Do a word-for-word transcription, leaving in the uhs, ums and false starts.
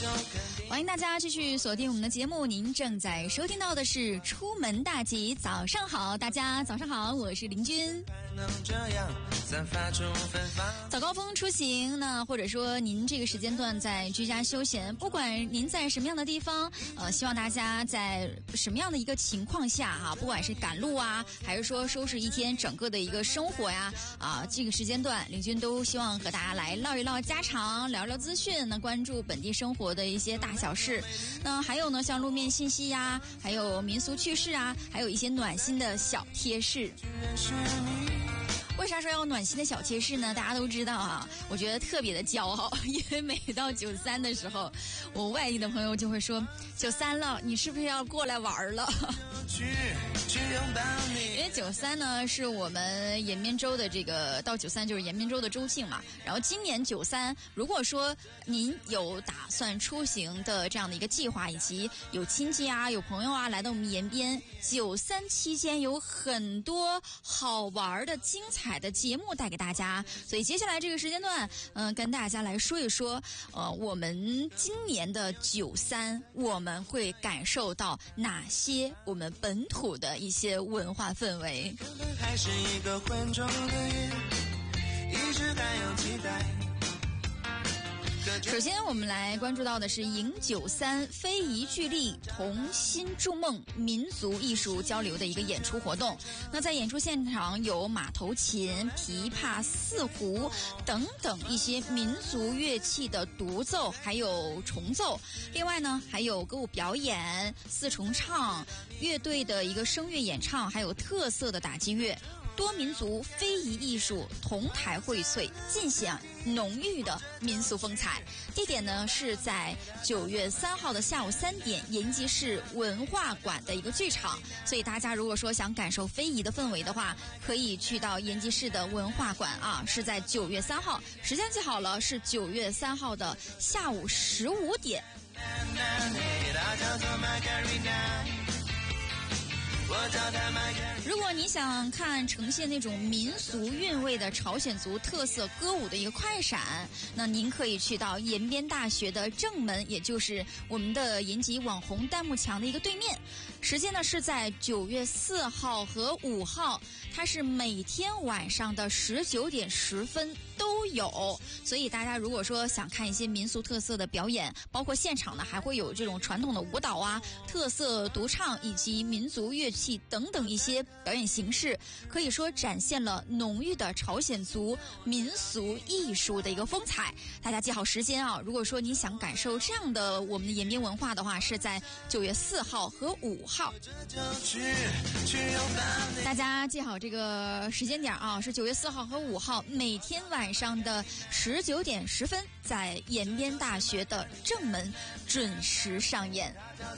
欢迎大家继续锁定我们的节目，您正在收听到的是《出门大吉》。早上好，大家早上好，我是林君。早高峰出行呢，或者说您这个时间段在居家休闲，不管您在什么样的地方，呃，希望大家在什么样的一个情况下哈、啊，不管是赶路啊，还是说收拾一天整个的一个生活呀，啊，这个时间段，林君都希望和大家来唠一唠家常，聊聊资讯，呢，关注本地生活的一些大小事。那还有呢，像路面信息呀，还有民俗趣事啊，还有一些暖心的小贴士。为啥说要暖心的小贴士呢？大家都知道啊，我觉得特别的骄傲，因为每到九三的时候，我外地的朋友就会说：“九三了，你是不是要过来玩了？”因为九三呢是我们延边州的这个到九三就是延边州的州庆嘛。然后今年九三，如果说您有打算出行的这样的一个计划，以及有亲戚啊、有朋友啊来到我们延边，九三期间有很多好玩的、精彩的节目带给大家。所以接下来这个时间段，嗯、呃，跟大家来说一说，呃，我们今年的九三，我们会感受到哪些我们本土的一些文化氛围。还是一个浑浊的夜，一直还有期待。首先我们来关注到的是迎九三非遗聚力同心筑梦民族艺术交流的一个演出活动。那在演出现场有马头琴、琵琶、四胡等等一些民族乐器的独奏，还有重奏。另外呢，还有歌舞表演、四重唱、乐队的一个声乐演唱，还有特色的打击乐。多民族非遗艺术同台荟萃，尽享浓郁的民俗风采。地点呢是在九月三号的下午三点，延吉市文化馆的一个剧场。所以大家如果说想感受非遗的氛围的话，可以去到延吉市的文化馆啊，是在九月三号，时间记好了，是九月三号的下午十五点。如果你想看呈现那种民俗韵味的朝鲜族特色歌舞的一个快闪，那您可以去到延边大学的正门，也就是我们的延吉网红弹幕墙的一个对面。时间呢是在九月四号和五号，它是每天晚上的十九点十分都有。所以大家如果说想看一些民俗特色的表演，包括现场呢还会有这种传统的舞蹈啊、特色独唱以及民族乐器等等一些表演形式，可以说展现了浓郁的朝鲜族民俗艺术的一个风采。大家记好时间啊！如果说你想感受这样的我们的延边文化的话，是在九月四号和五号。大家记好这个时间点啊，是九月四号和五号，每天晚上的十九点十分，在延边大学的正门准时上演。